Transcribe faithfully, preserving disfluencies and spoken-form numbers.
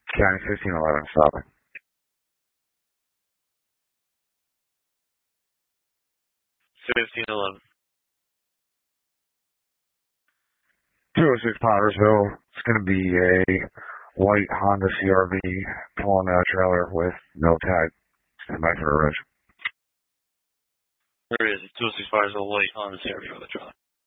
County fifteen eleven, stopping. fifteen eleven. two oh six Pottersville. It's going to be a white Honda C R V pulling out a trailer with no tag. Stand by for a rush. Where is it? two oh six Pottersville, white Honda C R V with a trailer.